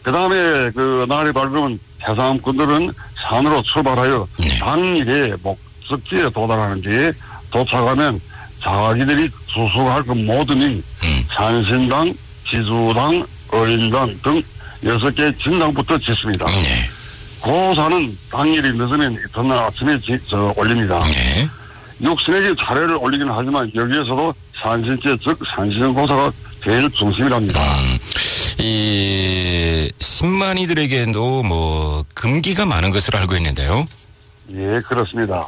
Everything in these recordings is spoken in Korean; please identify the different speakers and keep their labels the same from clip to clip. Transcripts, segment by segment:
Speaker 1: 그 다음에 그 날이 밝으면 해상군들은 산으로 출발하여 당일에 목적지에 도달하는 뒤에 도착하면 자기들이 수속할 그 모든 산신당, 지주당, 어인당 등 6개 진당부터 짓습니다. 그 산은 당일이 늦으면 전날 아침에 올립니다. 육신에게 차례를 올리긴 하지만 여기에서도 산신제 즉 산신고사가 제일 중심이랍니다.
Speaker 2: 이 신만이들에게도 뭐 금기가 많은 것으로 알고 있는데요.
Speaker 1: 예, 그렇습니다.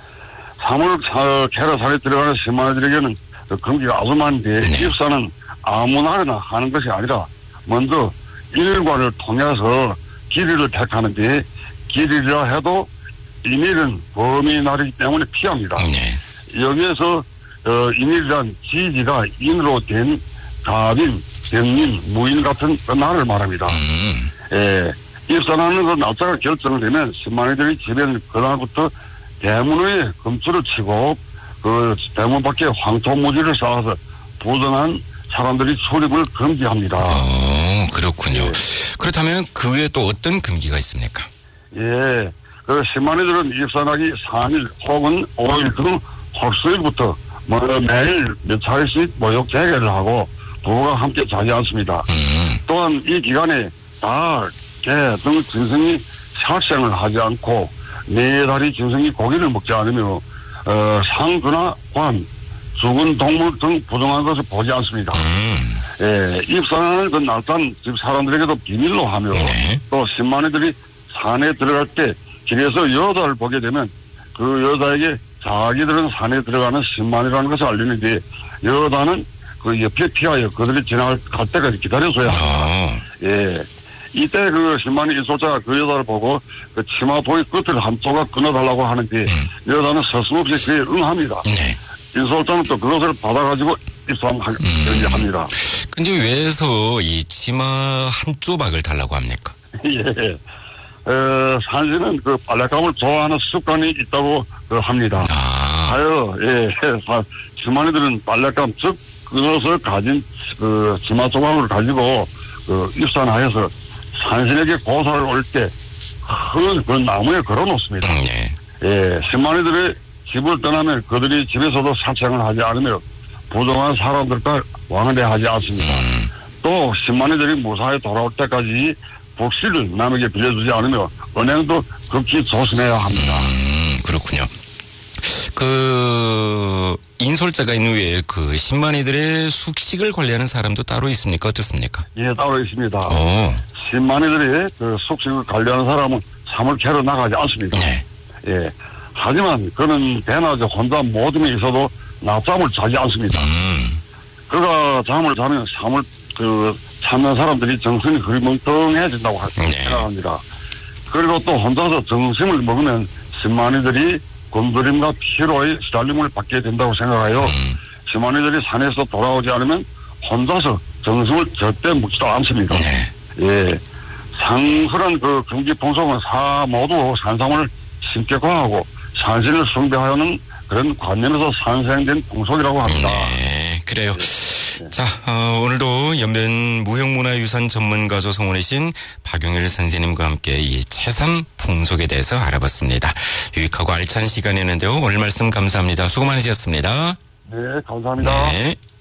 Speaker 1: 3월 계라산에 들어가는 신만이들에게는 금기가 아주 많은데 입사는 아무나나 하는 것이 아니라 먼저 일관을 통해서 길이를 택하는데 길이라 해도 인일은 범위 날이기 때문에 피합니다. 여기에서 인일이란 지지가 인으로 된 가빈, 병인, 무인 같은 그 날을 말합니다. 예, 입산하는 그 날짜가 결정되면 신만이들이 집에는 그날부터 대문 위에 금줄을 치고 그 대문 밖에 황토무지를 쌓아서 부정한 사람들이 출입을 금지합니다.
Speaker 2: 그렇군요. 예. 그렇다면 그 외에 또 어떤 금기가 있습니까?
Speaker 1: 예, 그 신만이들은 입산하기 3일 혹은 5일 등 헐수일부터 매일 몇 차례씩 모욕 재개를 하고 부부가 함께 자지 않습니다. 또한 이 기간에 닭, 개 등 짐승이 살생을 하지 않고 네 다리 짐승이 고기를 먹지 않으며 상주나 관, 죽은 동물 등 부정한 것을 보지 않습니다. 예, 입산하는 그 날짜는 집 사람들에게도 비밀로 하며 또 신만이들이 산에 들어갈 때 길에서 여자를 보게 되면 그 여자에게 자기들은 산에 들어가는 신만이라는 것을 알리는데 여자는 그 옆에 피하여 그들이 지나갈 때까지 기다려줘야 합니다. 예. 이때 그 신만이 인솔자가 그 여자를 보고 그 치마 도의 끝을 한 조각 끊어달라고 하는데 여자는 서슴없이 그에 응합니다. 인솔자는 또 그것을 받아가지고 입산합니다.
Speaker 2: 근데 왜서 이 치마 한 조각을 달라고 합니까?
Speaker 1: 예. 산신은 그 빨랫감을 좋아하는 습관이 있다고 합니다. 하여, 예, 신만이들은 빨랫감, 즉, 그것을 가진, 치마 조각을 가지고, 입산하여서 산신에게 고사를 올 때, 그 나무에 걸어 놓습니다. 예, 신만이들의 집을 떠나면 그들이 집에서도 사생을 하지 않으며, 부정한 사람들과 왕래하지 않습니다. 또, 신만이들이 무사히 돌아올 때까지 복실을 남에게 빌려주지 않으며 은행도 극히 조심해야 합니다.
Speaker 2: 그렇군요. 그 인솔자가 있는 외에 그 신만이들의 숙식을 관리하는 사람도 따로 있습니까? 어떻습니까?
Speaker 1: 예, 따로 있습니다. 신만이들의 그 숙식을 관리하는 사람은 잠을 캐러 나가지 않습니다. 예. 하지만 그는 대낮에 혼자 모둠에 있어도 낮잠을 자지 않습니다. 그가 잠을 자면 찾는 사람들이 정신이 흐리멍텅해진다고 생각합니다. 그리고 또 혼자서 정신을 먹으면 신만이들이 굶주림과 피로의 시달림을 받게 된다고 생각하여 신만이들이 산에서 돌아오지 않으면 혼자서 정신을 절대 먹지도 않습니다. 예, 상설한 그 금기 풍속은 모두 산삼을 신격화하고 산신을 숭배하는 그런 관념에서 산생된 풍속이라고 합니다.
Speaker 2: 네, 그래요. 자, 오늘도 연변 무형문화유산 전문가조 성원이신 박용일 선생님과 함께 이 채삼 풍속에 대해서 알아봤습니다. 유익하고 알찬 시간이었는데요. 오늘 말씀 감사합니다. 수고 많으셨습니다.
Speaker 1: 네, 감사합니다.
Speaker 2: 네.